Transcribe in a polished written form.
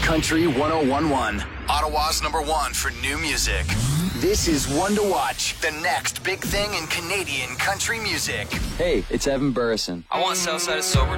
Country 1011. Ottawa's #1 for new music. This is One to Watch, the next big thing in Canadian country music. Hey, it's Evan Burrison. I want Southside of Sober